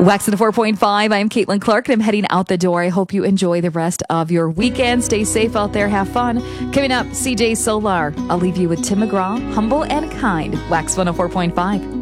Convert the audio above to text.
Wax at 4.5. I'm Caitlin Clark, and I'm heading out the door. I hope you enjoy the rest of your weekend. Stay safe out there. Have fun. Coming up, CJ Solar. I'll leave you with Tim McGraw, Humble and Kind. Wax 104.5.